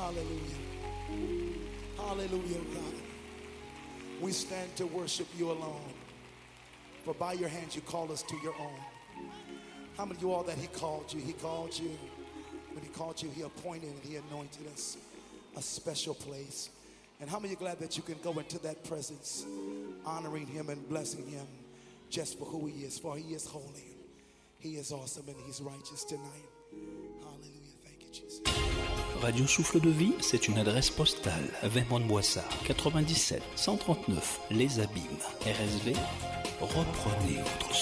Hallelujah. Hallelujah, God. We stand to worship you alone. For by your hands you call us to your own. How many of you all that he called you? He called you. When he called you, he appointed and he anointed us a special place. And how many are glad that you can go into that presence, honoring him and blessing him just for who he is? For he is holy, he is awesome, and he's righteous tonight. Hallelujah. Thank you, Jesus. Radio Souffle de Vie, c'est une adresse postale. Vermont-Boissard, 97 139 Les Abîmes. RSV, reprenez votre